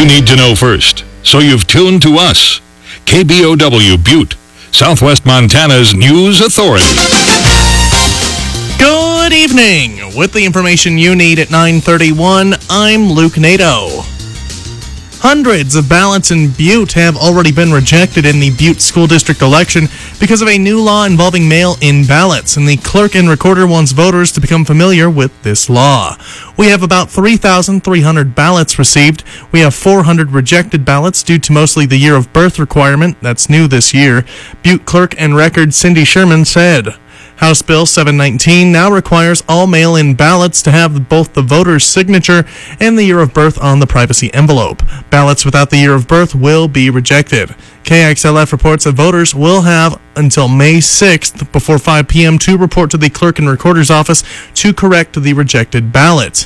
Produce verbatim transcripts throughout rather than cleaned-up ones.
you need to know first, so you've tuned to us. K B O W Butte, Southwest Montana's news authority. Good evening. With the information you need at nine thirty-one, I'm Luke Nato. Hundreds of ballots in Butte have already been rejected in the Butte School District election because of a new law involving mail-in ballots, and the clerk and recorder wants voters to become familiar with this law. We have about three thousand three hundred ballots received. We have four hundred rejected ballots due to mostly the year of birth requirement. That's new this year. Butte Clerk and Record Cindy Sherman said. House Bill seven nineteen now requires all mail-in ballots to have both the voter's signature and the year of birth on the privacy envelope. Ballots without the year of birth will be rejected. K X L F reports that voters will have until May sixth before five p.m. to report to the clerk and recorder's office to correct the rejected ballot.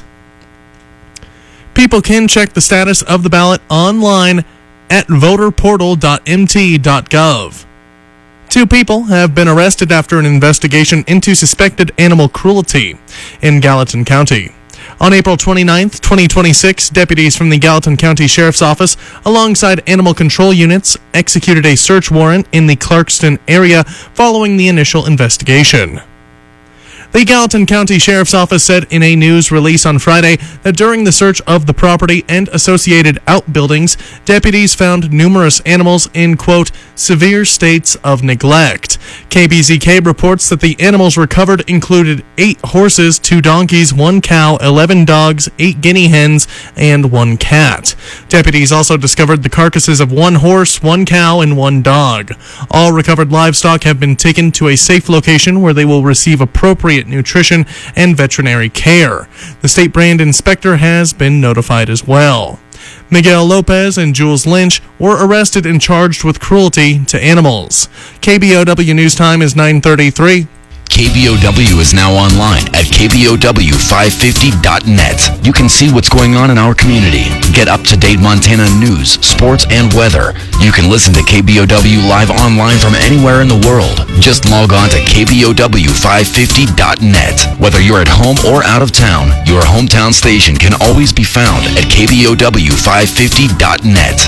People can check the status of the ballot online at voter portal dot m t dot gov. Two people have been arrested after an investigation into suspected animal cruelty in Gallatin County. On April twenty-ninth, twenty twenty-six, deputies from the Gallatin County Sheriff's Office, alongside animal control units, executed a search warrant in the Clarkston area following the initial investigation. The Gallatin County Sheriff's Office said in a news release on Friday that during the search of the property and associated outbuildings, deputies found numerous animals in, quote, severe states of neglect. K B Z K reports that the animals recovered included eight horses, two donkeys, one cow, eleven dogs, eight guinea hens, and one cat. Deputies also discovered the carcasses of one horse, one cow, and one dog. All recovered livestock have been taken to a safe location where they will receive appropriate nutrition and veterinary care. The state brand inspector has been notified as well. Miguel Lopez and Jules Lynch were arrested and charged with cruelty to animals. K B O W News Time is nine thirty-three. K B O W is now online at K B O W five fifty dot net. You can see what's going on in our community. Get up-to-date Montana news, sports, and weather. You can listen to K B O W live online from anywhere in the world. Just log on to K B O W five fifty dot net. Whether you're at home or out of town, your hometown station can always be found at K B O W five fifty dot net.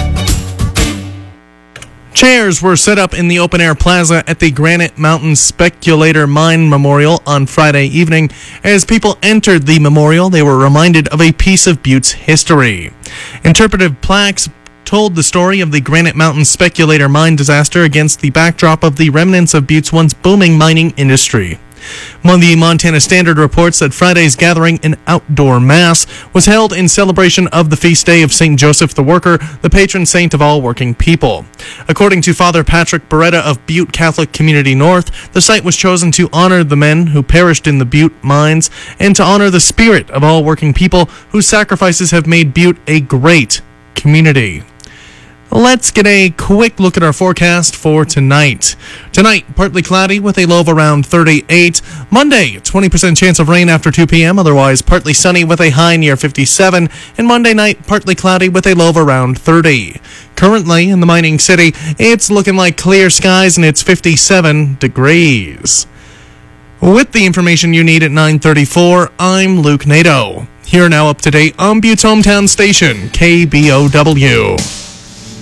Chairs were set up in the open-air plaza at the Granite Mountain Speculator Mine Memorial on Friday evening. As people entered the memorial, they were reminded of a piece of Butte's history. Interpretive plaques told the story of the Granite Mountain Speculator mine disaster against the backdrop of the remnants of Butte's once booming mining industry. The Montana Standard reports that Friday's gathering, an outdoor mass, was held in celebration of the feast day of Saint Joseph the Worker, the patron saint of all working people. According to Father Patrick Beretta of Butte Catholic Community North, the site was chosen to honor the men who perished in the Butte mines and to honor the spirit of all working people whose sacrifices have made Butte a great community. Let's get a quick look at our forecast for tonight. Tonight, partly cloudy with a low of around thirty-eight. Monday, twenty percent chance of rain after two p.m., otherwise partly sunny with a high near fifty-seven. And Monday night, partly cloudy with a low of around thirty. Currently, in the mining city, it's looking like clear skies and it's fifty-seven degrees. With the information you need at nine thirty-four, I'm Luke Nato. Here now up to date on Butte's hometown station, K B O W.